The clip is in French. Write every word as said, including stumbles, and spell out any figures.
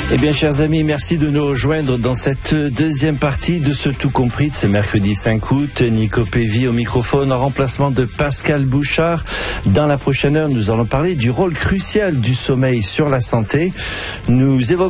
Eh bien, chers amis, merci de nous rejoindre dans cette deuxième partie de ce Tout compris de ce mercredi cinq août. Nico Pévy au microphone en remplacement de Pascal Bouchard. Dans la prochaine heure, nous allons parler du rôle crucial du sommeil sur la santé. Nous évoquons